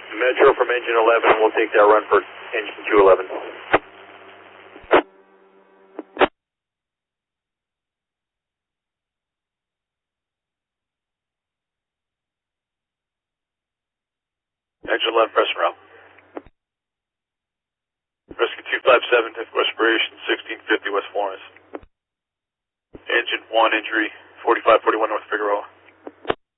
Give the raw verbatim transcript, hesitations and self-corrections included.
Metro from engine eleven, we'll take that run for engine two eleven. Engine eleven, press and route. Rescue two five seven, typical respiration, sixteen fifty West Florence. Engine one injury, forty-five forty-one North Figueroa.